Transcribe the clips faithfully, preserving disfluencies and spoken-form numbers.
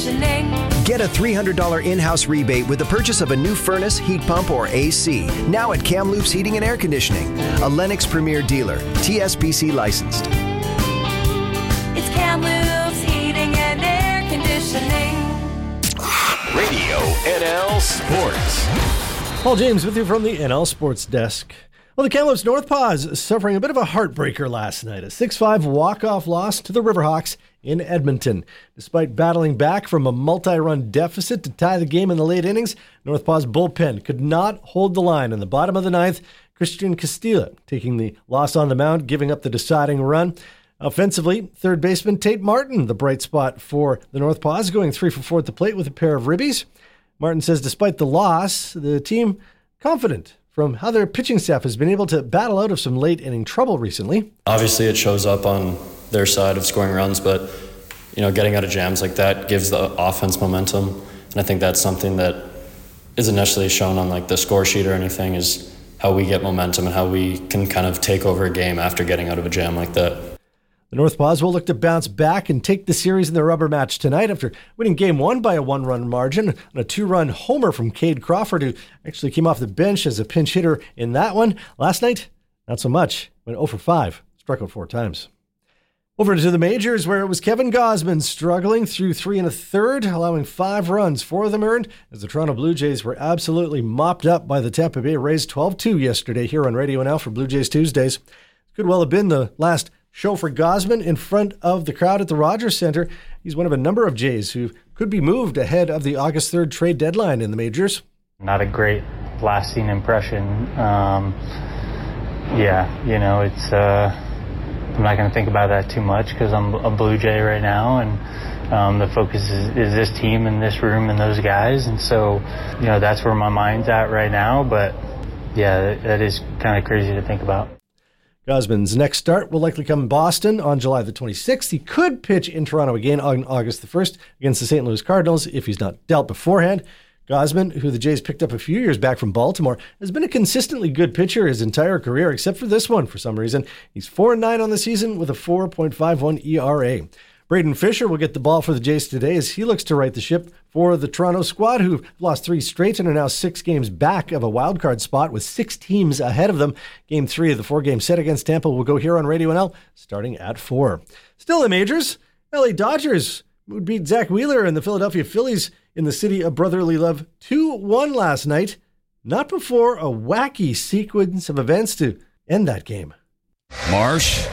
conditioning. Get a three hundred dollars in-house rebate with the purchase of a new furnace, heat pump, or A C. Now at Kamloops Heating and Air Conditioning, a Lennox Premier dealer, T S P C licensed. It's Kamloops Heating and Air Conditioning. Radio N L Sports. Paul James with you from the N L Sports Desk. Well, the Kamloops Northpaws suffering a bit of a heartbreaker last night. A six five walk-off loss to the Riverhawks in Edmonton. Despite battling back from a multi-run deficit to tie the game in the late innings, Northpaws bullpen could not hold the line. In the bottom of the ninth, Christian Castilla taking the loss on the mound, giving up the deciding run. Offensively, third baseman Tate Martin, the bright spot for the Northpaws, going three for four at the plate with a pair of ribbies. Martin says despite the loss, the team confident from how their pitching staff has been able to battle out of some late inning trouble recently. Obviously, it shows up on their side of scoring runs, but you know, getting out of jams like that gives the offense momentum, and I think that's something that isn't necessarily shown on like the score sheet or anything. Is how we get momentum and how we can kind of take over a game after getting out of a jam like that. The Northpaws will look to bounce back and take the series in their rubber match tonight after winning game one by a one-run margin on a two-run homer from Cade Crawford, who actually came off the bench as a pinch hitter in that one. Last night, not so much. Went oh for five, struck out four times. Over to the majors, where it was Kevin Gausman struggling through three and a third, allowing five runs, four of them earned, as the Toronto Blue Jays were absolutely mopped up by the Tampa Bay Rays twelve two yesterday here on Radio N L for Blue Jays Tuesdays. Could well have been the last show for Gausman in front of the crowd at the Rogers Center. He's one of a number of Jays who could be moved ahead of the August third trade deadline in the majors. Not a great lasting impression. Um, yeah, you know, it's. Uh, I'm not going to think about that too much because I'm a Blue Jay right now, and um, the focus is, is this team and this room and those guys, and so you know that's where my mind's at right now. But yeah, that, that is kind of crazy to think about. Gausman's next start will likely come in Boston on July the twenty-sixth. He could pitch in Toronto again on August the first against the Saint Louis Cardinals if he's not dealt beforehand. Gausman, who the Jays picked up a few years back from Baltimore, has been a consistently good pitcher his entire career, except for this one for some reason. He's four and nine on the season with a four point five one E R A. Braden Fisher will get the ball for the Jays today as he looks to right the ship for the Toronto squad, who've lost three straight and are now six games back of a wildcard spot with six teams ahead of them. Game three of the four-game set against Tampa will go here on Radio N L starting at four. Still in the majors, L A Dodgers would beat Zach Wheeler and the Philadelphia Phillies in the city of brotherly love two one last night, not before a wacky sequence of events to end that game. Marsh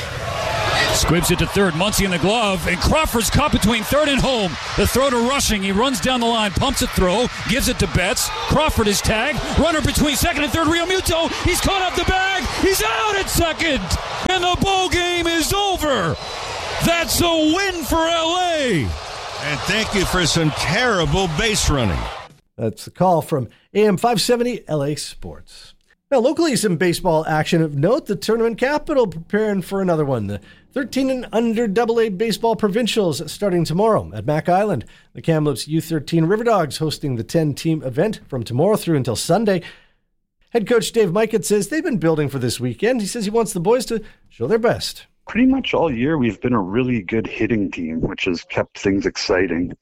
squibs it to third. Muncy in the glove, and Crawford's caught between third and home. The throw to Rushing. He runs down the line, pumps a throw, gives it to Betts. Crawford is tagged. Runner between second and third. Rio Muto. He's caught up the bag. He's out at second, and the ball game is over. That's a win for L A. And thank you for some terrible base running. That's the call from A M five seventy L A Sports. Now, locally, some baseball action of note. The tournament capital preparing for another one. The thirteen and under double A baseball provincials starting tomorrow at Mac Island. The Kamloops U thirteen River Dogs hosting the ten-team event from tomorrow through until Sunday. Head coach Dave Mikett says they've been building for this weekend. He says he wants the boys to show their best. Pretty much all year we've been a really good hitting team, which has kept things exciting.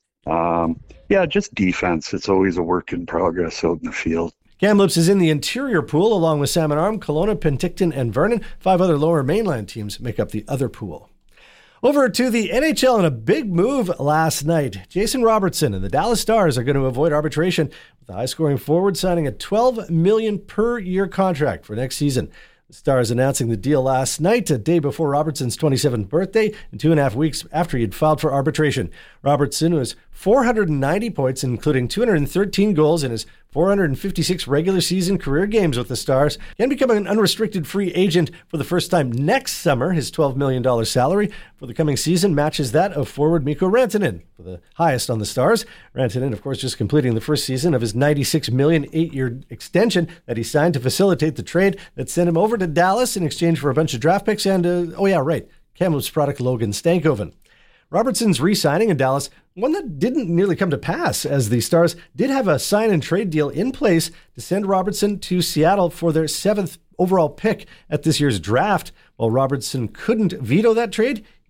Um, yeah, just defense. It's always a work in progress out in the field. Kamloops is in the interior pool along with Salmon Arm, Kelowna, Penticton, and Vernon. Five other lower mainland teams make up the other pool. Over to the N H L in a big move last night. Jason Robertson and the Dallas Stars are going to avoid arbitration with the high-scoring forward signing a twelve million dollars per year contract for next season. The Stars announcing the deal last night, a day before Robertson's twenty-seventh birthday and two and a half weeks after he had filed for arbitration. Robertson was four hundred ninety points, including two hundred thirteen goals in his four hundred fifty-six regular season career games with the Stars. Can become an unrestricted free agent for the first time next summer. His twelve million dollars salary for the coming season matches that of forward Mikko Rantanen, for the highest on the Stars. Rantanen, of course, just completing the first season of his ninety-six million dollars eight-year extension that he signed to facilitate the trade that sent him over to Dallas in exchange for a bunch of draft picks and, uh, oh yeah, right, Kamloops product Logan Stankoven. Robertson's re-signing in Dallas, one that didn't nearly come to pass, as the Stars did have a sign-and-trade deal in place to send Robertson to Seattle for their seventh overall pick at this year's draft. While Robertson couldn't veto that trade, he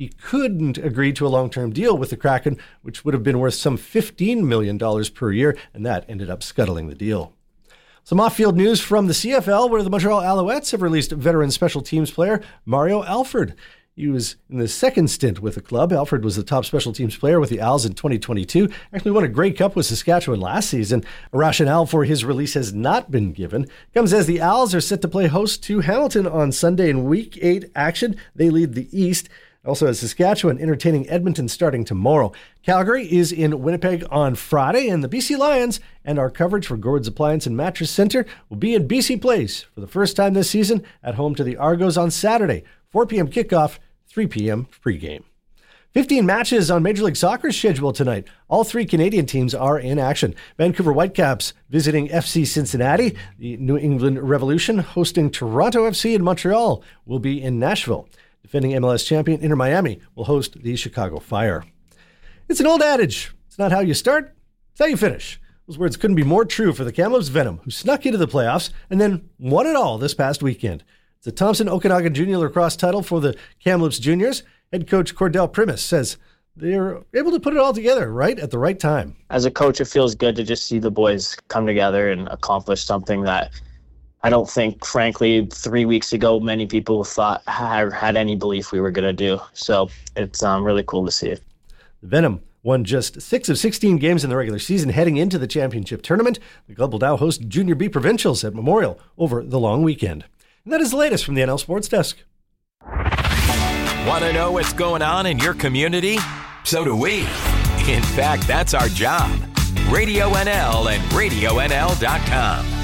he couldn't agree to a long-term deal with the Kraken, which would have been worth some fifteen million dollars per year, and that ended up scuttling the deal. Some off-field news from the C F L, where the Montreal Alouettes have released veteran special teams player Mario Alford. He was in the second stint with the club. Alfred was the top special teams player with the Als in twenty twenty-two. Actually won a Grey Cup with Saskatchewan last season. A rationale for his release has not been given. Comes as the Als are set to play host to Hamilton on Sunday in Week eight action. They lead the East. Also as Saskatchewan entertaining Edmonton starting tomorrow. Calgary is in Winnipeg on Friday, and the B C Lions and our coverage for Gord's Appliance and Mattress Center will be in B C Place for the first time this season at home to the Argos on Saturday. four p.m. kickoff, three p.m. pregame. fifteen matches on Major League Soccer's schedule tonight. All three Canadian teams are in action. Vancouver Whitecaps visiting F C Cincinnati. The New England Revolution hosting Toronto F C, and Montreal will be in Nashville. Defending M L S champion Inter Miami will host the Chicago Fire. It's an old adage. It's not how you start, it's how you finish. Those words couldn't be more true for the Kamloops Venom, who snuck into the playoffs and then won it all this past weekend. The Thompson Okanagan Junior Lacrosse title for the Kamloops Juniors. Head coach Cordell Primus says they're able to put it all together right at the right time. As a coach, it feels good to just see the boys come together and accomplish something that I don't think, frankly, three weeks ago, many people thought had, had any belief we were going to do. So it's um, really cool to see it. The Venom won just six of sixteen games in the regular season heading into the championship tournament. The club will now host Junior B Provincials at Memorial over the long weekend. And that is the latest from the N L Sports Desk. Want to know what's going on in your community? So do we. In fact, that's our job. Radio N L and radio N L dot com.